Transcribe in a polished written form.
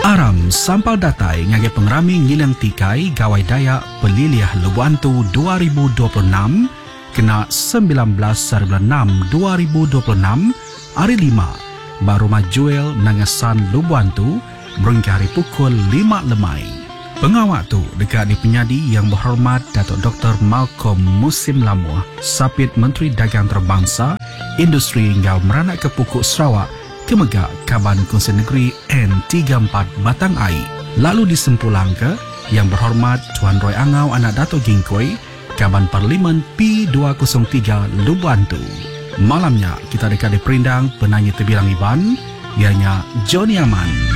Aram sampal datai ngagai pengrami ngilang tikai gawai Dayak Peliliah Lebuantu 2026 kena 19/6/2026 hari 5 baru majuel nangasan Lebuantu berhingga hari pukul 5 lemai. Pengawak tu dekat di penyadi yang berhormat Datuk Dr. Malcolm Musim Lamuh, Sapit Menteri Dagang Terbangsa, Industri hingga meranak ke Pokok Sarawak, Kemegak Kaban Kongsi Negeri N34 Batang Air. Lalu disempulang ke yang berhormat Tuan Roy Angau anak Dato' Gingkoi, Kaban Parlimen P203 Lebuantu. Malamnya kita dekat di perindang penanya terbilang Iban, ianya Johnny Aman.